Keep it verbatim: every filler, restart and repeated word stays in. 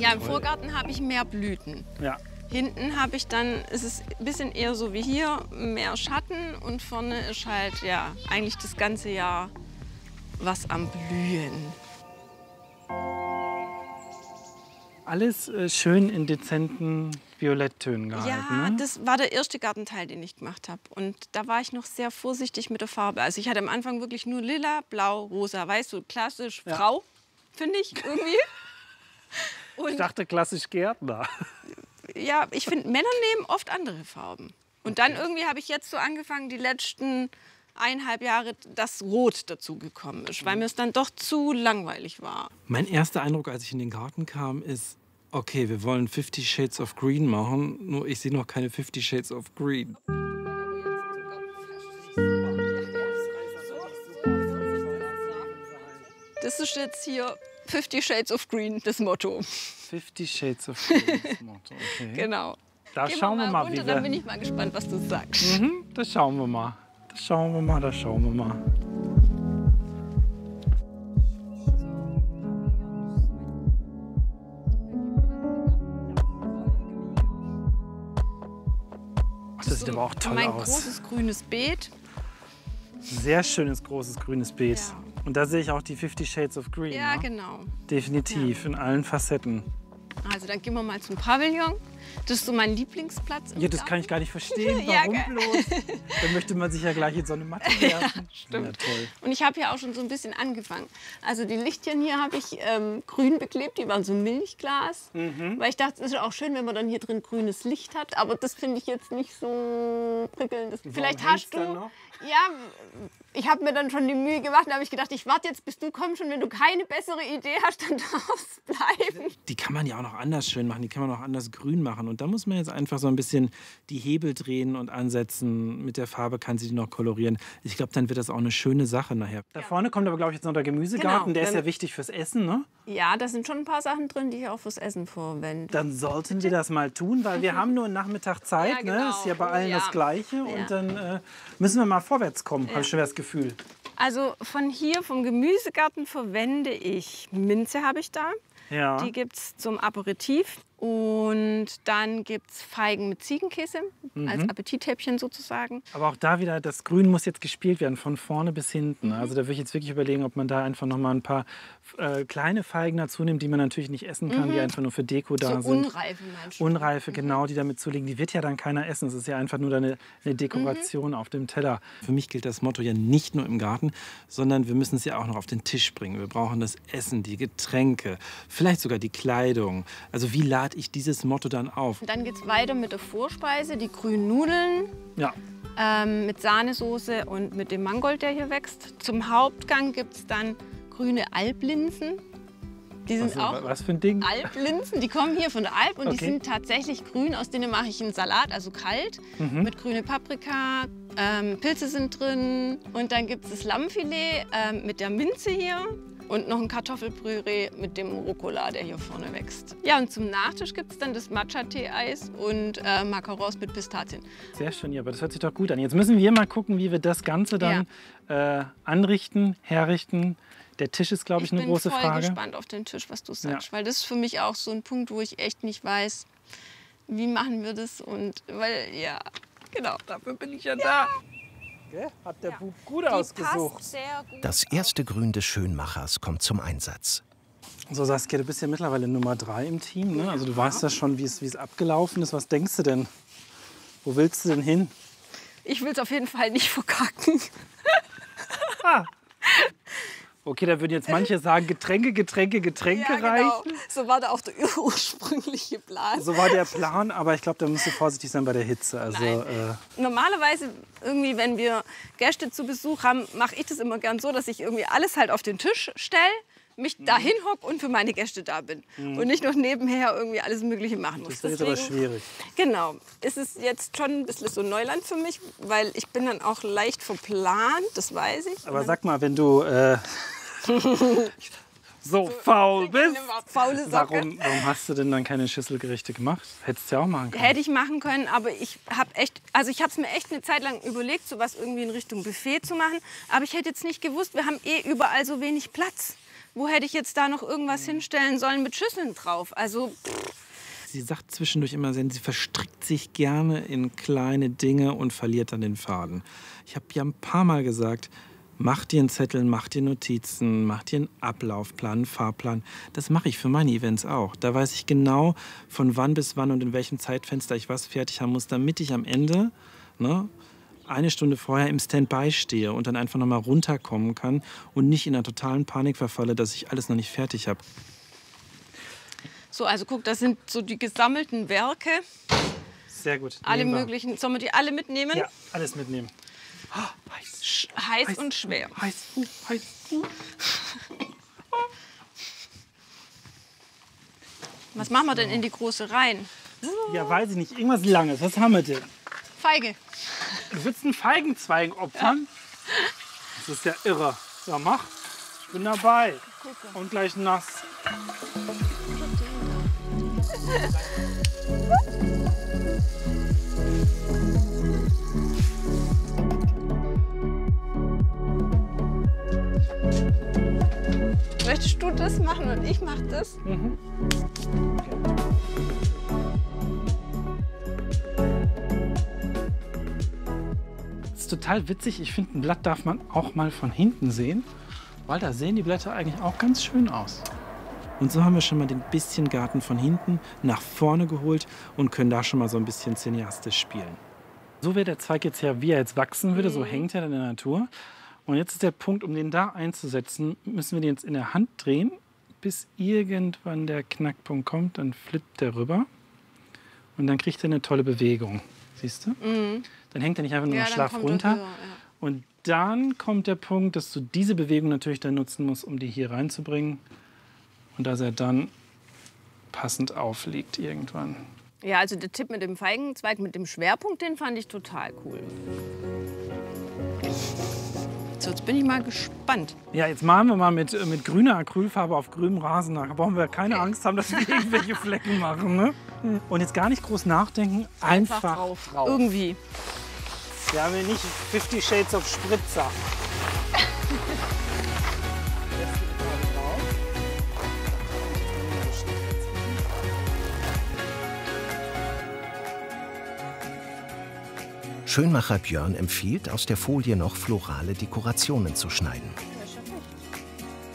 Ja, im Vorgarten habe ich mehr Blüten. Ja. Hinten habe ich dann, ist es ein bisschen eher so wie hier, mehr Schatten und vorne ist halt ja eigentlich das ganze Jahr was am Blühen. Alles äh, schön in dezenten Violetttönen gehalten. Ja, ne? das war der erste Gartenteil, den ich gemacht habe. Und da war ich noch sehr vorsichtig mit der Farbe. Also ich hatte am Anfang wirklich nur lila, blau, rosa. Weißt du, klassisch Ja. Frau, finde ich irgendwie. Ich Und dachte klassisch Gärtner. ja, ich finde, Männer nehmen oft andere Farben. Und dann irgendwie habe ich jetzt so angefangen, die letzten eineinhalb Jahre, dass Rot dazugekommen ist, weil mir es dann doch zu langweilig war. Mein erster Eindruck, als ich in den Garten kam, ist, okay, wir wollen Fifty Shades of Green machen, nur ich sehe noch keine Fifty Shades of Green. Das ist jetzt hier Fifty Shades of Green, das Motto. Fifty Shades of Green, das Motto. Okay. Genau. Da Gehen schauen wir mal, runter, wie dann wir... bin ich mal gespannt, was du sagst. Mhm, das schauen wir mal. Das schauen wir mal, das schauen wir mal. Ach, das sieht aber auch toll mein aus. großes grünes Beet. Sehr schönes, großes, grünes Beet. Ja. Und da sehe ich auch die Fifty Shades of Green. Ja, ne? genau. Definitiv, in allen Facetten. Also dann gehen wir mal zum Pavillon. Das ist so mein Lieblingsplatz. Im Ja, das Garten. kann ich gar nicht verstehen. Ja, Warum gell? bloß? Dann möchte man sich ja gleich in so eine Matte werfen. Stimmt. Ja, toll. Und ich habe ja auch schon so ein bisschen angefangen. Also die Lichtchen hier habe ich ähm, grün beklebt, die waren so Milchglas. Mhm. Weil ich dachte, es ist auch schön, wenn man dann hier drin grünes Licht hat. Aber das finde ich jetzt nicht so prickelnd. Das, vielleicht hängt's hast du... dann noch? Ja, ich habe mir dann schon die Mühe gemacht. Da habe ich gedacht, ich warte jetzt, bis du kommst. Und wenn du keine bessere Idee hast, dann darf es bleiben. Die kann man ja auch noch anders schön machen, die kann man auch anders grün machen. Und da muss man jetzt einfach so ein bisschen die Hebel drehen und ansetzen. Mit der Farbe kann sie die noch kolorieren. Ich glaube, dann wird das auch eine schöne Sache nachher. Da vorne kommt aber, glaube ich, jetzt noch der Gemüsegarten. Genau. Der ist ja Wenn- wichtig fürs Essen, ne? Ja, da sind schon ein paar Sachen drin, die ich auch fürs Essen verwende. Dann sollten wir das mal tun, weil wir haben nur einen Nachmittag Zeit. Ja, genau. Ne? Ist ja bei allen Ja. das Gleiche. Ja. Und dann äh, müssen wir mal vorwärts kommen, habe ich schon das Gefühl. Also von hier, vom Gemüsegarten, verwende ich Minze, habe ich da. Ja. Die gibt es zum Aperitif. Und dann gibt es Feigen mit Ziegenkäse als Appetithäppchen sozusagen. Aber auch da wieder, das Grün muss jetzt gespielt werden, von vorne bis hinten. Also da würde ich jetzt wirklich überlegen, ob man da einfach noch mal ein paar äh, kleine Feigen dazu nimmt, die man natürlich nicht essen kann, die einfach nur für Deko da So sind. unreife meinst du? Unreife, genau, die damit zulegen. Die wird ja dann keiner essen. Es ist ja einfach nur eine, eine Dekoration auf dem Teller. Für mich gilt das Motto ja nicht nur im Garten, sondern wir müssen es ja auch noch auf den Tisch bringen. Wir brauchen das Essen, die Getränke, vielleicht sogar die Kleidung. Also wie lade ich dieses Motto dann auf? Und dann geht es weiter mit der Vorspeise, die grünen Nudeln Ja. ähm, mit Sahnesoße und mit dem Mangold, der hier wächst. Zum Hauptgang gibt es dann grüne Alblinsen. Die sind Was, auch was für ein Ding? Alblinsen, die kommen hier von der Alp und die Okay. sind tatsächlich grün. Aus denen mache ich einen Salat, also kalt, Mhm. mit grüne Paprika. Ähm, Pilze sind drin und dann gibt es das Lammfilet ähm, mit der Minze hier. Und noch ein Kartoffelpüree mit dem Rucola, der hier vorne wächst. Ja, und zum Nachtisch gibt es dann das Matcha-Tee-Eis und äh, Macarons mit Pistazien. Sehr schön, ja, aber das hört sich doch gut an. Jetzt müssen wir mal gucken, wie wir das Ganze dann äh, anrichten, herrichten. Der Tisch ist, glaube ich, eine große Ich bin voll Frage. gespannt auf den Tisch, was du sagst. Ja. Weil das ist für mich auch so ein Punkt, wo ich echt nicht weiß, wie machen wir das. Und weil, ja, genau, dafür bin ich ja, da. Hat der Bub gut Die ausgesucht. passt sehr gut. Das erste Grün des Schönmachers kommt zum Einsatz. So, Saskia, du bist ja mittlerweile Nummer drei im Team. Ne? Also du weißt ja schon, wie es, wie es abgelaufen ist. Was denkst du denn? Wo willst du denn hin? Ich will es auf jeden Fall nicht verkacken. Okay, da würden jetzt manche sagen, Getränke, Getränke, Getränke Ja, genau. reichen. So war da auch der ursprüngliche Plan. So war der Plan, aber ich glaube, da musst du vorsichtig sein bei der Hitze. Also, Nein. äh, Normalerweise, irgendwie, wenn wir Gäste zu Besuch haben, mache ich das immer gern so, dass ich irgendwie alles halt auf den Tisch stelle, mich Mhm. dahin hocke und für meine Gäste da bin. Und nicht noch nebenher irgendwie alles Mögliche machen muss. das wird aber Deswegen- schwierig. Genau. Es ist jetzt schon ein bisschen so Neuland für mich, weil ich bin dann auch leicht verplant, das weiß ich. Aber sag mal, wenn du äh, so faul bist, Faule Socke. warum, warum hast du denn dann keine Schüsselgerichte gemacht? Hättest du ja auch machen können. Hätte ich machen können, aber ich habe echt, also ich habe es mir echt eine Zeit lang überlegt, sowas irgendwie in Richtung Buffet zu machen. Aber ich hätte jetzt nicht gewusst, wir haben eh überall so wenig Platz. wo hätte ich jetzt da noch irgendwas hinstellen sollen mit Schüsseln drauf? Also, pff. Sie sagt zwischendurch immer, sie verstrickt sich gerne in kleine Dinge und verliert dann den Faden. Ich habe ja ein paar Mal gesagt, mach dir einen Zettel, mach dir Notizen, mach dir einen Ablaufplan, einen Fahrplan. Das mache ich für meine Events auch. Da weiß ich genau, von wann bis wann und in welchem Zeitfenster ich was fertig haben muss, damit ich am Ende, ne, eine Stunde vorher im Standby stehe und dann einfach noch mal runterkommen kann und nicht in einer totalen Panik verfalle, dass ich alles noch nicht fertig habe. So, also guck, das sind so die gesammelten Werke. Sehr gut. Alle möglichen. Sollen wir die alle mitnehmen? Ja, alles mitnehmen. Oh, heiß. Heiß, heiß und schwer. Heiß, uh, heiß, uh. Was machen wir denn in die große rein? Ja, weiß ich nicht. Irgendwas Langes. Was haben wir denn? Feige. Du willst einen Feigenzweig opfern? Ja. Das ist ja irre. So, mach. Ich bin dabei. Und gleich nass. Möchtest du das machen und ich mach das? Mhm. Das ist total witzig. Ich finde, ein Blatt darf man auch mal von hinten sehen, weil da sehen die Blätter eigentlich auch ganz schön aus. Und so haben wir schon mal den bisschen Garten von hinten nach vorne geholt und können da schon mal so ein bisschen cineastisch spielen. So wäre der Zweig jetzt ja, wie er jetzt wachsen würde, so hängt er in der Natur. Und jetzt ist der Punkt, um den da einzusetzen, müssen wir den jetzt in der Hand drehen, bis irgendwann der Knackpunkt kommt, dann flippt der rüber und dann kriegt er eine tolle Bewegung. Siehst du? Mhm. Dann hängt er nicht einfach nur ja, schlaff runter. Höher, ja. Und dann kommt der Punkt, dass du diese Bewegung natürlich dann nutzen musst, um die hier reinzubringen. Und dass er dann passend aufliegt irgendwann. Ja, also der Tipp mit dem Feigenzweig, mit dem Schwerpunkt, den fand ich total cool. So, jetzt bin ich mal gespannt. Ja, jetzt malen wir mal mit, mit grüner Acrylfarbe auf grünem Rasen nach. Da brauchen wir keine okay. Angst haben, dass wir irgendwelche Flecken machen. Ne? Und jetzt gar nicht groß nachdenken, einfach, einfach drauf, drauf. Irgendwie. Wir haben hier nicht Fifty Shades of Spritzer. Schönmacher Björn empfiehlt, aus der Folie noch florale Dekorationen zu schneiden.